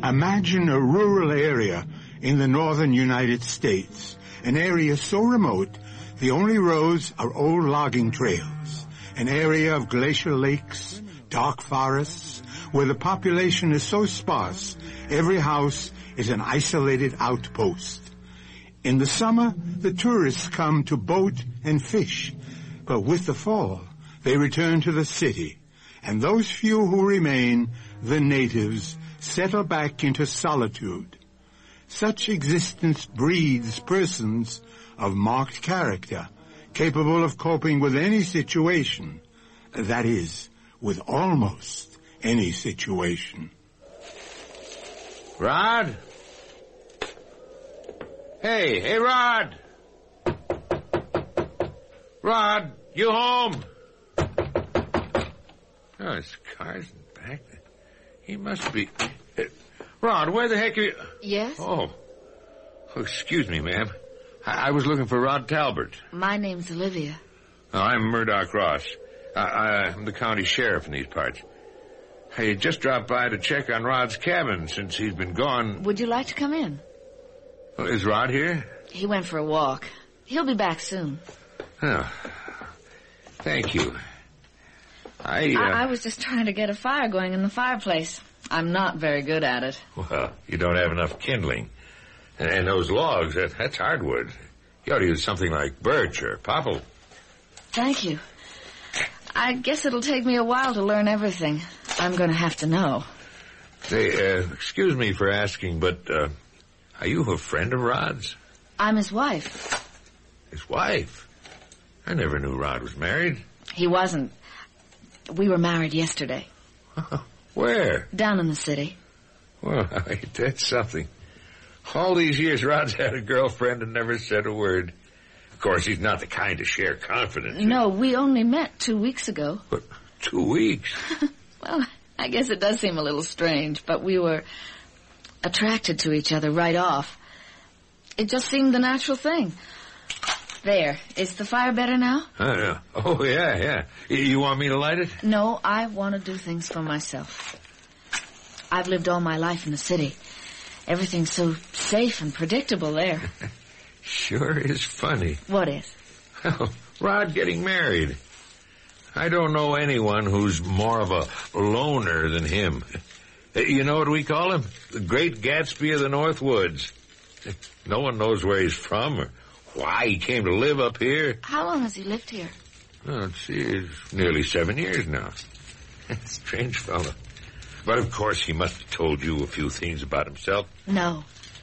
Imagine a rural area in the northern United States, an area so remote the only roads are old logging trails, an area of glacial lakes, dark forests, where the population is so sparse every house is an isolated outpost. In the summer, the tourists come to boat and fish, but with the fall, they return to the city, and those few who remain, the natives, settle back into solitude. Such existence breeds persons of marked character, capable of coping with any situation, that is, with almost any situation. Rod? Hey, Rod! Rod, you home? Oh, it's Carson back. He must be... Rod, where the heck are you... Yes? Oh, excuse me, ma'am. I was looking for Rod Talbert. My name's Olivia. Oh, I'm Murdoch Ross. I'm the county sheriff in these parts. I just dropped by to check on Rod's cabin since he's been gone. Would you like to come in? Well, is Rod here? He went for a walk. He'll be back soon. Oh, thank you. I was just trying to get a fire going in the fireplace. I'm not very good at it. Well, you don't have enough kindling. And those logs, that's hardwood. You ought to use something like birch or popple. Thank you. I guess it'll take me a while to learn everything. I'm going to have to know. Say, excuse me for asking, but are you a friend of Rod's? I'm his wife. His wife? I never knew Rod was married. He wasn't. We were married yesterday. Where? Down in the city. Well, that's something. All these years, Rod's had a girlfriend and never said a word. Of course, he's not the kind to share confidence. No, we only met 2 weeks ago. But 2 weeks? Well, I guess it does seem a little strange, but we were attracted to each other right off. It just seemed the natural thing. There. Is the fire better now? Oh, yeah. You want me to light it? No, I want to do things for myself. I've lived all my life in the city. Everything's so safe and predictable there. Sure is funny. What is? Oh, Rod getting married. I don't know anyone who's more of a loner than him. You know what we call him? The Great Gatsby of the North Woods. No one knows where he's from or why he came to live up here. How long has he lived here? Oh, let's see, it's nearly 7 years now. Strange fellow. But of course he must have told you a few things about himself. No.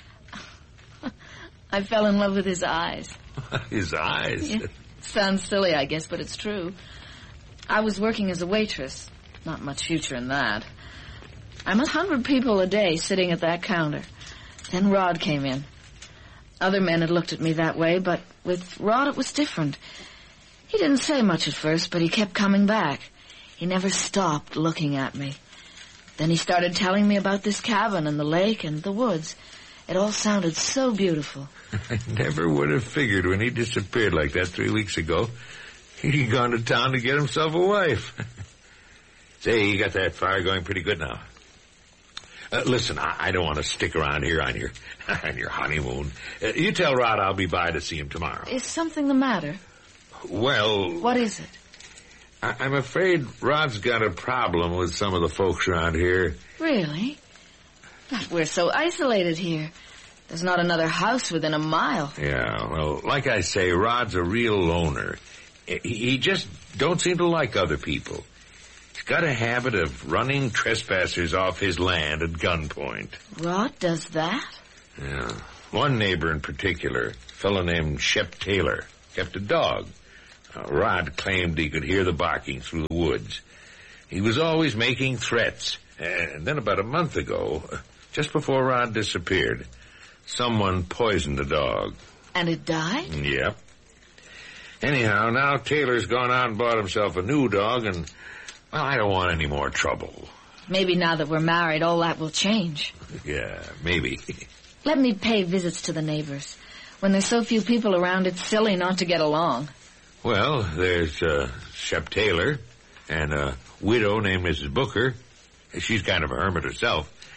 I fell in love with his eyes. His eyes? Yeah. Sounds silly, I guess, but it's true. I was working as a waitress. Not much future in that. I met 100 people a day sitting at that counter. Then Rod came in. Other men had looked at me that way, but with Rod it was different. He didn't say much at first, but he kept coming back. He never stopped looking at me. Then he started telling me about this cabin and the lake and the woods. It all sounded so beautiful. I never would have figured when he disappeared like that 3 weeks ago, he'd gone to town to get himself a wife. Say, you got that fire going pretty good now. Listen, I don't want to stick around here on your honeymoon. You tell Rod I'll be by to see him tomorrow. Is something the matter? Well... What is it? I'm afraid Rod's got a problem with some of the folks around here. Really? But we're so isolated here. There's not another house within a mile. Yeah, well, like I say, Rod's a real loner. He just don't seem to like other people. He's got a habit of running trespassers off his land at gunpoint. Rod does that? Yeah. One neighbor in particular, a fellow named Shep Taylor, kept a dog. Rod claimed he could hear the barking through the woods. He was always making threats. And then about a month ago, just before Rod disappeared, someone poisoned the dog. And it died? Yep. Anyhow, now Taylor's gone out and bought himself a new dog, and, well, I don't want any more trouble. Maybe now that we're married, all that will change. Yeah, maybe. Let me pay visits to the neighbors. When there's so few people around, it's silly not to get along. Well, there's Shep Taylor and a widow named Mrs. Booker. She's kind of a hermit herself.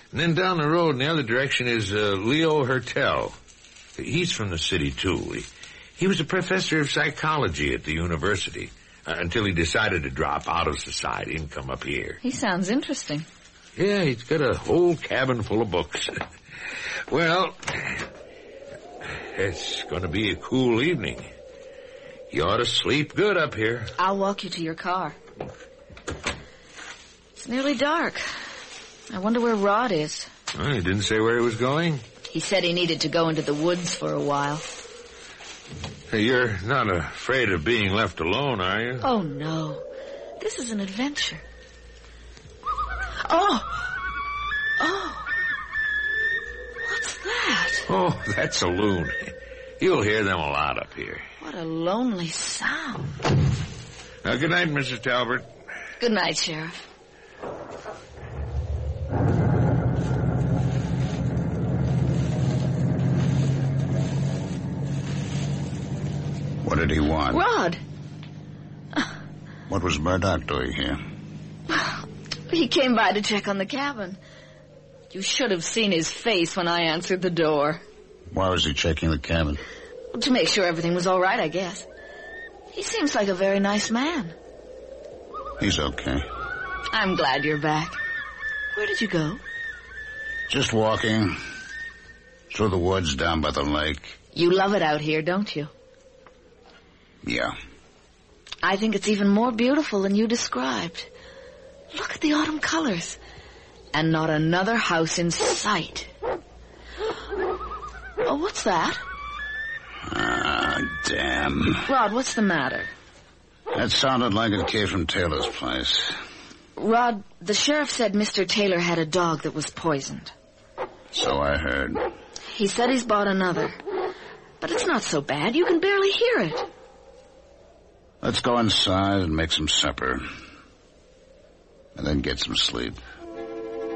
And then down the road in the other direction is Leo Hertel. He's from the city, too. He was a professor of psychology at the university until he decided to drop out of society and come up here. He sounds interesting. Yeah, he's got a whole cabin full of books. Well, it's going to be a cool evening. You ought to sleep good up here. I'll walk you to your car. It's nearly dark. I wonder where Rod is. Well, he didn't say where he was going? He said he needed to go into the woods for a while. Hey, you're not afraid of being left alone, are you? Oh, no. This is an adventure. Oh! What's that? Oh, that's a loon. You'll hear them a lot up here. What a lonely sound. Now, good night, Mrs. Talbert. Good night, Sheriff. What did he want? Rod! What was Murdoch doing here? He came by to check on the cabin. You should have seen his face when I answered the door. Why was he checking the cabin? To make sure everything was all right, I guess. He seems like a very nice man. He's okay. I'm glad you're back. Where did you go? Just walking through the woods down by the lake. You love it out here, don't you? Yeah. I think it's even more beautiful than you described. Look at the autumn colors. And not another house in sight. Oh, what's that? Ah, damn. Rod, what's the matter? That sounded like it came from Taylor's place. Rod, the sheriff said Mr. Taylor had a dog that was poisoned. So I heard. He said he's bought another. But it's not so bad. You can barely hear it. Let's go inside and make some supper. And then get some sleep.